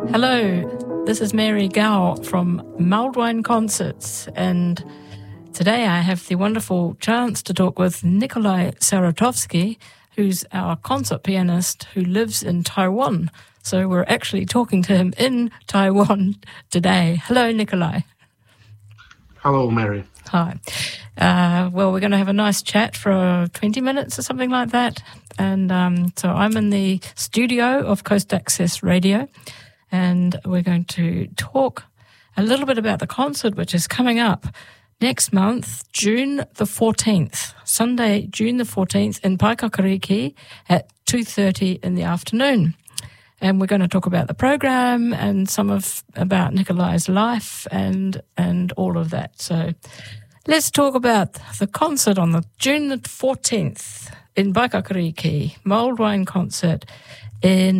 Hello, this is Mary Gao from Mulled Wine Concerts, and today I have the wonderful chance to talk with Nikolai Saratovsky, who's our concert pianist who lives in Taiwan. So we're actually talking to him in Taiwan today. Hello, Nikolai. Hello, Mary. Hi. Well, we're going to have a nice chat for 20 minutes or something like that. And so I'm in the studio of Coast Access Radio, and we're going to talk a little bit about the concert, which is coming up next month, June the 14th, Sunday, June the 14th in Paikakariki at 2:30 in the afternoon. And we're going to talk about the program and about Nikolai's life and all of that. So let's talk about the concert on the June the 14th in Paikakariki, Mulled Wine Concert in